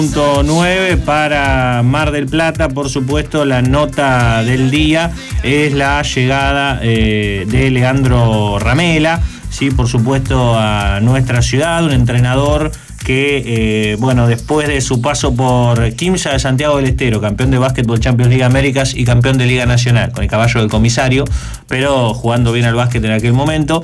9 para Mar del Plata. Por supuesto, la nota del día es la llegada de Leandro Ramela, sí, por supuesto, a nuestra ciudad, un entrenador que, después de su paso por Quimsa de Santiago del Estero, campeón de Básquetbol Champions League Américas y campeón de Liga Nacional, con el caballo del comisario, pero jugando bien al básquet en aquel momento,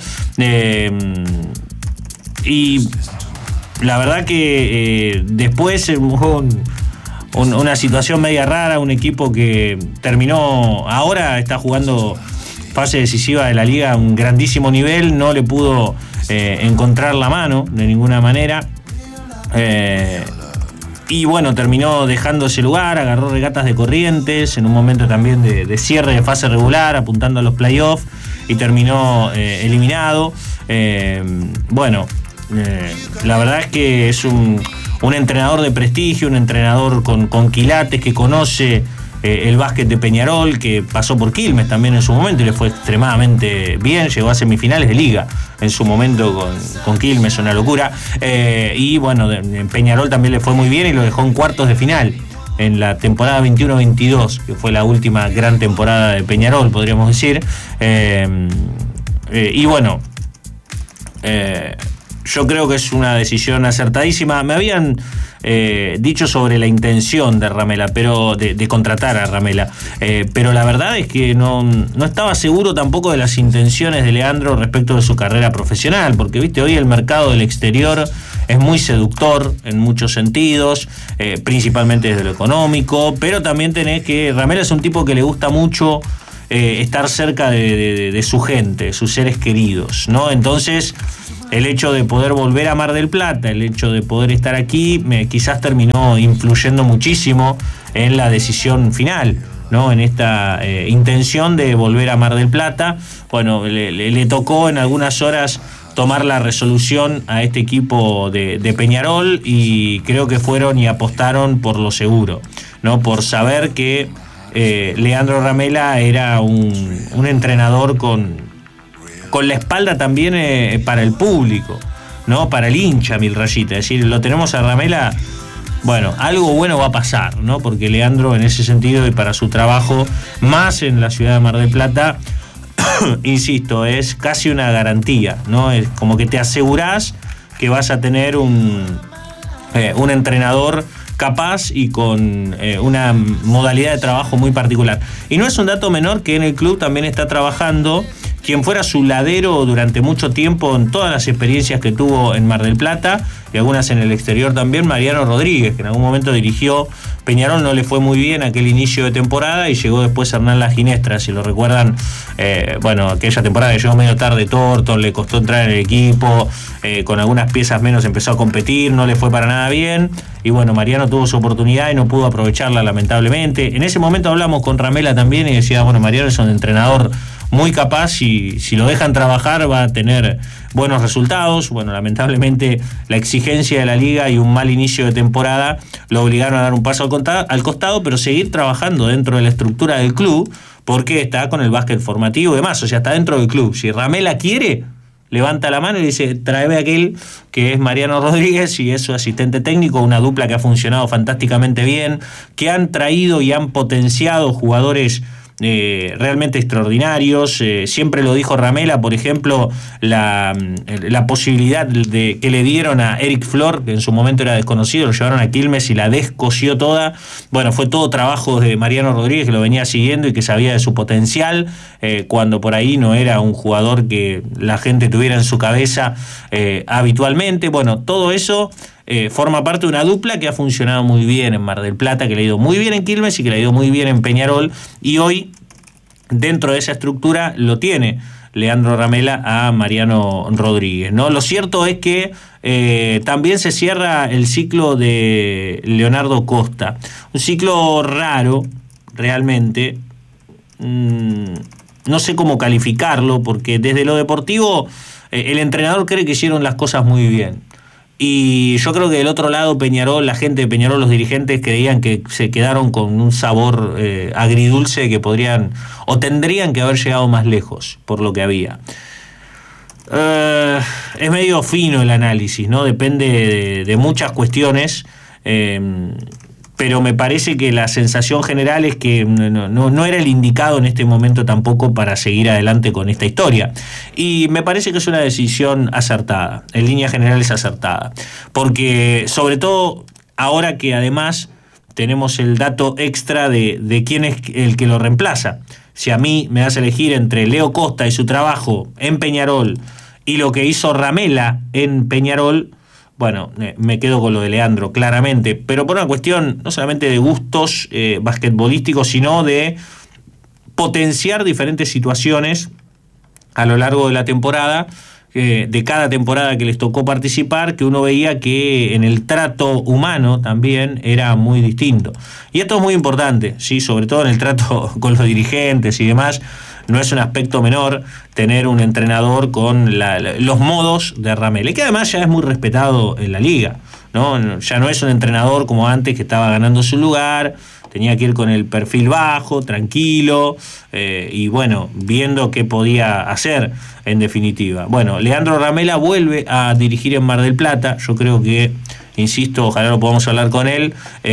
y la verdad que después hubo una situación media rara, un equipo que terminó, ahora está jugando fase decisiva de la liga a un grandísimo nivel, no le pudo encontrar la mano de ninguna manera, y bueno, terminó dejando ese lugar, agarró Regatas de Corrientes en un momento también de cierre de fase regular, apuntando a los playoffs, y terminó eliminado. La verdad es que es un entrenador de prestigio, un entrenador con quilates, que conoce el básquet de Peñarol, que pasó por Quilmes también en su momento y le fue extremadamente bien, llegó a semifinales de liga en su momento con Quilmes, una locura, y bueno, en Peñarol también le fue muy bien y lo dejó en cuartos de final en la temporada 21-22, que fue la última gran temporada de Peñarol, podríamos decir, yo creo que es una decisión acertadísima. Me habían dicho sobre la intención de Ramela, pero de contratar a Ramela, pero la verdad es que no estaba seguro tampoco de las intenciones de Leandro respecto de su carrera profesional, porque viste, hoy el mercado del exterior es muy seductor en muchos sentidos, principalmente desde lo económico, pero también tenés que Ramela es un tipo que le gusta mucho estar cerca de su gente, sus seres queridos, ¿no? Entonces, el hecho de poder volver a Mar del Plata, el hecho de poder estar aquí, quizás terminó influyendo muchísimo en la decisión final, ¿no? En esta intención de volver a Mar del Plata. Bueno, le tocó en algunas horas tomar la resolución a este equipo de Peñarol, y creo que fueron y apostaron por lo seguro, ¿no? Por saber que Leandro Ramela era un entrenador con la espalda también para el público, ¿no? Para el hincha, mil rayitas. Es decir, lo tenemos a Ramela, bueno, algo bueno va a pasar, ¿no? Porque Leandro, en ese sentido, y para su trabajo, más en la ciudad de Mar del Plata, insisto, es casi una garantía, ¿no? Es como que te asegurás que vas a tener un entrenador capaz y con una modalidad de trabajo muy particular. Y no es un dato menor que en el club también está trabajando quien fuera su ladero durante mucho tiempo en todas las experiencias que tuvo en Mar del Plata y algunas en el exterior también, Mariano Rodríguez, que en algún momento dirigió Peñarol, no le fue muy bien aquel inicio de temporada y llegó después Hernán La Ginestra, si lo recuerdan, aquella temporada que llegó medio tarde Thornton, le costó entrar en el equipo, con algunas piezas menos empezó a competir, no le fue para nada bien, y bueno, Mariano tuvo su oportunidad y no pudo aprovecharla, lamentablemente. En ese momento hablamos con Ramela también y decía, bueno, Mariano es un entrenador muy capaz y si lo dejan trabajar va a tener buenos resultados. Bueno, lamentablemente la exigencia de la liga y un mal inicio de temporada lo obligaron a dar un paso al costado, pero seguir trabajando dentro de la estructura del club, porque está con el básquet formativo y demás, o sea, está dentro del club. Si Ramela quiere, levanta la mano y dice, tráeme a aquel que es Mariano Rodríguez y es su asistente técnico, una dupla que ha funcionado fantásticamente bien, que han traído y han potenciado jugadores realmente extraordinarios. Siempre lo dijo Ramela, por ejemplo, la posibilidad que le dieron a Eric Flor, que en su momento era desconocido, lo llevaron a Quilmes y la descosió toda. Bueno, fue todo trabajo de Mariano Rodríguez, que lo venía siguiendo y que sabía de su potencial, cuando por ahí no era un jugador que la gente tuviera en su cabeza habitualmente. Bueno, todo eso forma parte de una dupla que ha funcionado muy bien en Mar del Plata, que le ha ido muy bien en Quilmes y que le ha ido muy bien en Peñarol, y hoy dentro de esa estructura lo tiene Leandro Ramela a Mariano Rodríguez, ¿no? Lo cierto es que también se cierra el ciclo de Leonardo Costa, un ciclo raro realmente, no sé cómo calificarlo, porque desde lo deportivo el entrenador cree que hicieron las cosas muy bien. Y yo creo que del otro lado Peñarol, la gente de Peñarol, los dirigentes creían que se quedaron con un sabor agridulce, que podrían o tendrían que haber llegado más lejos por lo que había. Es medio fino el análisis, ¿no? Depende de muchas cuestiones. pero me parece que la sensación general es que no era el indicado en este momento tampoco para seguir adelante con esta historia. Y me parece que es una decisión acertada, en líneas generales acertada, porque sobre todo ahora que además tenemos el dato extra de quién es el que lo reemplaza. Si a mí me das a elegir entre Leo Costa y su trabajo en Peñarol y lo que hizo Ramela en Peñarol, bueno, me quedo con lo de Leandro, claramente, pero por una cuestión no solamente de gustos basquetbolísticos, sino de potenciar diferentes situaciones a lo largo de la temporada, de cada temporada que les tocó participar, que uno veía que en el trato humano también era muy distinto. Y esto es muy importante, ¿sí? Sobre todo en el trato con los dirigentes y demás. No es un aspecto menor tener un entrenador con los modos de Ramela, y que además ya es muy respetado en la liga, ¿no? Ya no es un entrenador como antes, que estaba ganando su lugar, tenía que ir con el perfil bajo, tranquilo, y bueno, viendo qué podía hacer en definitiva. Bueno, Leandro Ramela vuelve a dirigir en Mar del Plata. Yo creo que, insisto, ojalá lo podamos hablar con él,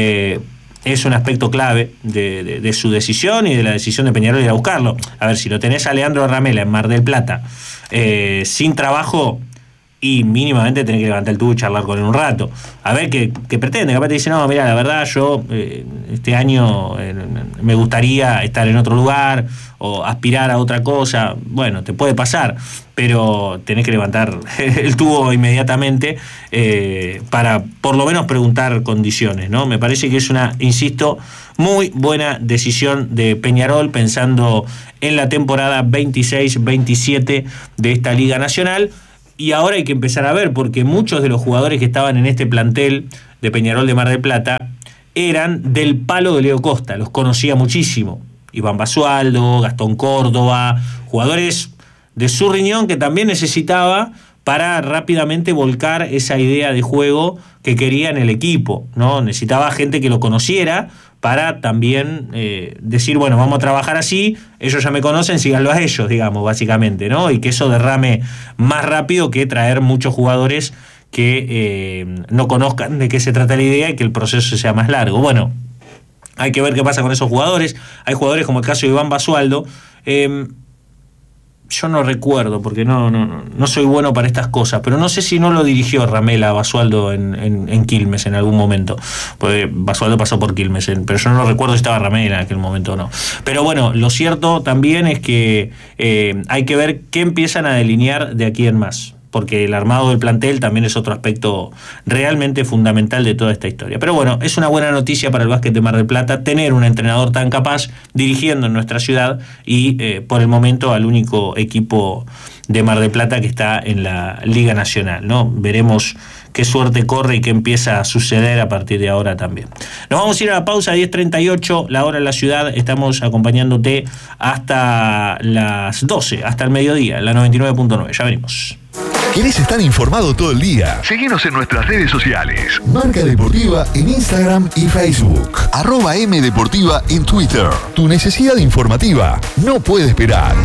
es un aspecto clave de su decisión y de la decisión de Peñarol ir a buscarlo. A ver, si lo tenés a Leandro Ramela en Mar del Plata sin trabajo, y mínimamente tenés que levantar el tubo y charlar con él un rato. A ver qué pretende. Capaz te dice, no, mira, la verdad yo este año me gustaría estar en otro lugar o aspirar a otra cosa. Bueno, te puede pasar, pero tenés que levantar el tubo inmediatamente para por lo menos preguntar condiciones, ¿no? Me parece que es una, insisto, muy buena decisión de Peñarol, pensando en la temporada 26-27 de esta Liga Nacional. Y ahora hay que empezar a ver, porque muchos de los jugadores que estaban en este plantel de Peñarol de Mar del Plata eran del palo de Leo Costa, los conocía muchísimo. Iván Basualdo, Gastón Córdoba, jugadores de su riñón que también necesitaba para rápidamente volcar esa idea de juego que quería en el equipo, ¿no? Necesitaba gente que lo conociera para también decir, bueno, vamos a trabajar así, ellos ya me conocen, síganlo a ellos, digamos, básicamente, ¿no? Y que eso derrame más rápido que traer muchos jugadores que no conozcan de qué se trata la idea y que el proceso sea más largo. Bueno, hay que ver qué pasa con esos jugadores. Hay jugadores como el caso de Iván Basualdo. Yo no recuerdo, porque no soy bueno para estas cosas, pero no sé si no lo dirigió Ramela a Basualdo en Quilmes en algún momento, porque Basualdo pasó por Quilmes, pero yo no recuerdo si estaba Ramela en aquel momento o no. Pero bueno, lo cierto también es que hay que ver qué empiezan a delinear de aquí en más, porque el armado del plantel también es otro aspecto realmente fundamental de toda esta historia. Pero bueno, es una buena noticia para el básquet de Mar del Plata tener un entrenador tan capaz dirigiendo en nuestra ciudad y por el momento al único equipo de Mar del Plata que está en la Liga Nacional, ¿no? Veremos qué suerte corre y qué empieza a suceder a partir de ahora también. Nos vamos a ir a la pausa, 10:38, la hora en la ciudad. Estamos acompañándote hasta las 12, hasta el mediodía, en la 99.9. Ya venimos. ¿Querés estar informado todo el día? Seguinos en nuestras redes sociales. Marca Deportiva en Instagram y Facebook. @MDeportiva en Twitter. Tu necesidad informativa no puede esperar.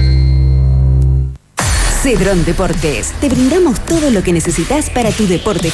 Cedrón Deportes. Te brindamos todo lo que necesitas para tu deporte